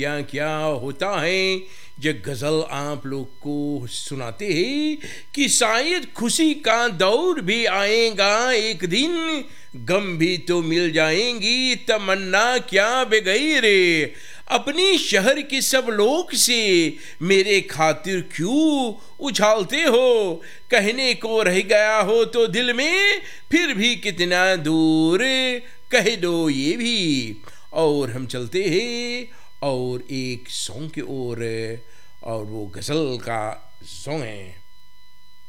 क्या क्या होता है जब गजल आप लोग को सुनाते हैं कि शायद खुशी का दौर भी आएगा एक दिन, गम भी तो मिल जाएंगी, तमन्ना क्या बेगैर अपनी शहर के सब लोग से मेरे खातिर क्यों उछालते हो, कहने को रह गया हो तो दिल में फिर भी कितना दूर, कह दो ये भी। और हम चलते हैं और एक सॉन्ग की ओर, और वो गज़ल का सॉन्ग है।